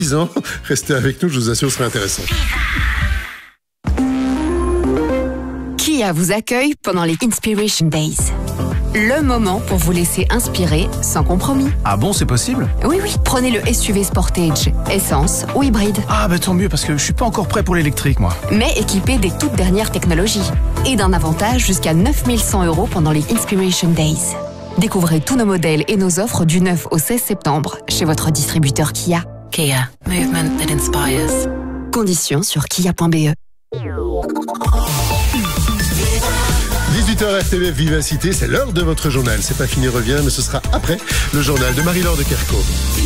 ans. Restez avec nous, je vous assure, ce sera intéressant. Kia vous accueille pendant les Inspiration Days. Le moment pour vous laisser inspirer sans compromis. Ah bon, c'est possible ? Oui, prenez le SUV Sportage, essence ou hybride. Ah bah tant mieux, parce que je suis pas encore prêt pour l'électrique, moi. Mais équipé des toutes dernières technologies. Et d'un avantage jusqu'à 9 100 € pendant les Inspiration Days. Découvrez tous nos modèles et nos offres du 9 au 16 septembre chez votre distributeur Kia. Kia, movement that inspires. Conditions sur kia.be. 18h RTBF Vivacité, c'est l'heure de votre journal. C'est pas fini, revient, mais ce sera après le journal de Marie-Laure de Kerkhove.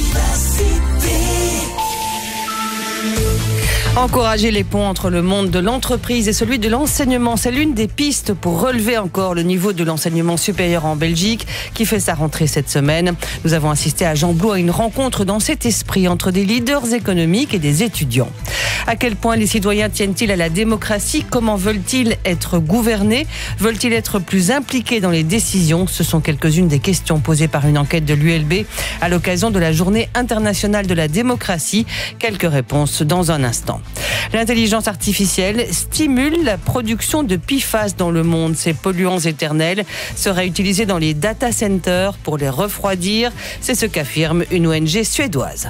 Encourager les ponts entre le monde de l'entreprise et celui de l'enseignement, c'est l'une des pistes pour relever encore le niveau de l'enseignement supérieur en Belgique qui fait sa rentrée cette semaine. Nous avons assisté à Jean-Blou à une rencontre dans cet esprit entre des leaders économiques et des étudiants. À quel point les citoyens tiennent-ils à la démocratie ? Comment veulent-ils être gouvernés ? Veulent-ils être plus impliqués dans les décisions ? Ce sont quelques-unes des questions posées par une enquête de l'ULB à l'occasion de la Journée internationale de la démocratie. Quelques réponses dans un instant. L'intelligence artificielle stimule la production de PFAS dans le monde. Ces polluants éternels seraient utilisés dans les data centers pour les refroidir. C'est ce qu'affirme une ONG suédoise.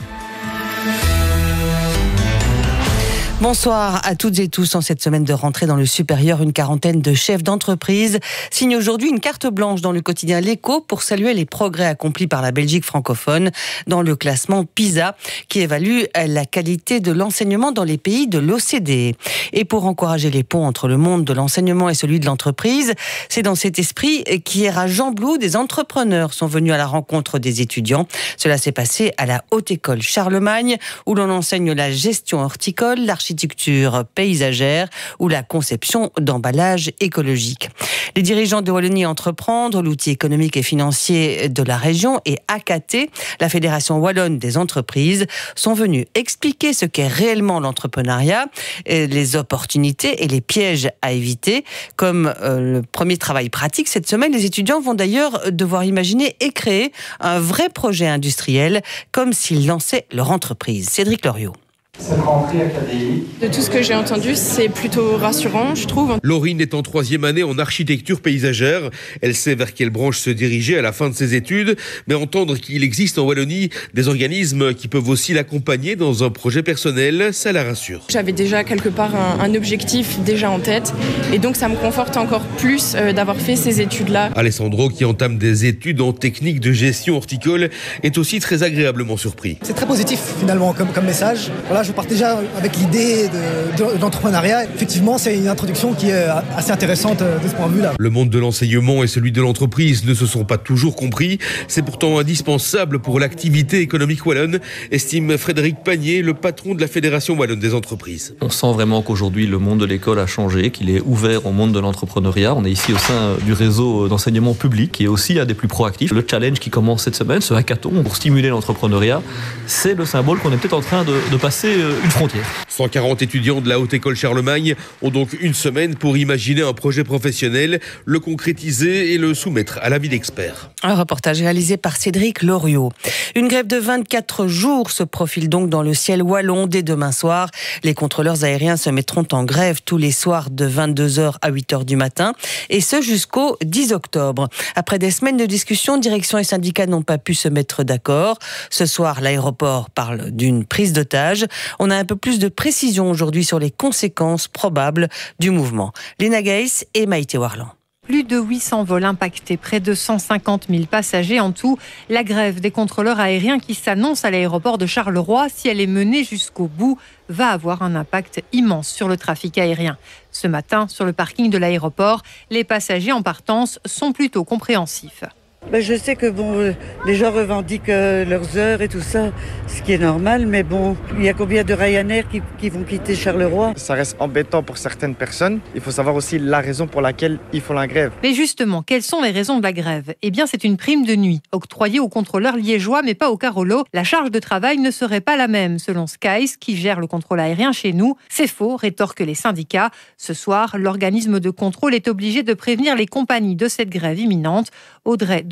Bonsoir à toutes et tous. En cette semaine de rentrée dans le supérieur, une quarantaine de chefs d'entreprise signent aujourd'hui une carte blanche dans le quotidien L'Écho pour saluer les progrès accomplis par la Belgique francophone dans le classement PISA qui évalue la qualité de l'enseignement dans les pays de l'OCDE. Et pour encourager les ponts entre le monde de l'enseignement et celui de l'entreprise, c'est dans cet esprit qu'hier à Jean-Blou, des entrepreneurs sont venus à la rencontre des étudiants. Cela s'est passé à la Haute École Charlemagne où l'on enseigne la gestion horticole, l'architecture paysagère ou la conception d'emballages écologiques. Les dirigeants de Wallonie Entreprendre, l'outil économique et financier de la région, et AKT, la Fédération Wallonne des entreprises, sont venus expliquer ce qu'est réellement l'entrepreneuriat, les opportunités et les pièges à éviter. Comme le premier travail pratique cette semaine, les étudiants vont d'ailleurs devoir imaginer et créer un vrai projet industriel comme s'ils lançaient leur entreprise. Cédric Loriot. Cette rentrée académique. De tout ce que j'ai entendu, c'est plutôt rassurant, je trouve. Laurine est en 3e année en architecture paysagère. Elle sait vers quelle branche se diriger à la fin de ses études, mais entendre qu'il existe en Wallonie des organismes qui peuvent aussi l'accompagner dans un projet personnel, ça la rassure. J'avais déjà quelque part un objectif déjà en tête, et donc ça me conforte encore plus d'avoir fait ces études-là. Alessandro, qui entame des études en technique de gestion horticole, est aussi très agréablement surpris. C'est très positif finalement comme message. Voilà, je pars déjà avec l'idée de l'entrepreneuriat. Effectivement, c'est une introduction qui est assez intéressante de ce point de vue-là. Le monde de l'enseignement et celui de l'entreprise ne se sont pas toujours compris. C'est pourtant indispensable pour l'activité économique wallonne, estime Frédéric Pagnier, le patron de la Fédération Wallonne des entreprises. On sent vraiment qu'aujourd'hui, le monde de l'école a changé, qu'il est ouvert au monde de l'entrepreneuriat. On est ici au sein du réseau d'enseignement public qui est aussi un des plus proactifs. Le challenge qui commence cette semaine, ce hackathon pour stimuler l'entrepreneuriat, c'est le symbole qu'on est peut-être en train de passer une frontière. 140 étudiants de la Haute École Charlemagne ont donc une semaine pour imaginer un projet professionnel, le concrétiser et le soumettre à l'avis d'experts. Un reportage réalisé par Cédric Loriot. Une grève de 24 jours se profile donc dans le ciel wallon dès demain soir. Les contrôleurs aériens se mettront en grève tous les soirs de 22h à 8h du matin et ce jusqu'au 10 octobre. Après des semaines de discussions, direction et syndicats n'ont pas pu se mettre d'accord. Ce soir, l'aéroport parle d'une prise d'otage. On a un peu plus de précision aujourd'hui sur les conséquences probables du mouvement. Léna Gaïs et Maïté Warlan. Plus de 800 vols impactés, près de 150 000 passagers en tout. La grève des contrôleurs aériens qui s'annonce à l'aéroport de Charleroi, si elle est menée jusqu'au bout, va avoir un impact immense sur le trafic aérien. Ce matin, sur le parking de l'aéroport, les passagers en partance sont plutôt compréhensifs. Je sais que les gens revendiquent leurs heures et tout ça, ce qui est normal, mais il y a combien de Ryanair qui vont quitter Charleroi ? Ça reste embêtant pour certaines personnes. Il faut savoir aussi la raison pour laquelle ils font la grève. Mais justement, quelles sont les raisons de la grève ? Eh bien, c'est une prime de nuit, octroyée aux contrôleurs liégeois, mais pas aux Carolo. La charge de travail ne serait pas la même, selon Skies, qui gère le contrôle aérien chez nous. C'est faux, rétorquent les syndicats. Ce soir, l'organisme de contrôle est obligé de prévenir les compagnies de cette grève imminente. Audrey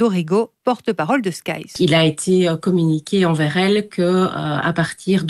Dorigo, porte-parole de Skies. Il a été communiqué envers elle que à partir